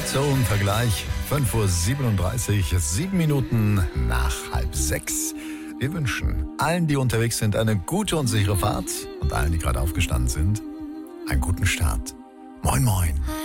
Zum Vergleich 5:37 Uhr, 7 Minuten nach 5:30. Wir wünschen allen, die unterwegs sind, eine gute und sichere Fahrt und allen, die gerade aufgestanden sind, einen guten Start. Moin, moin.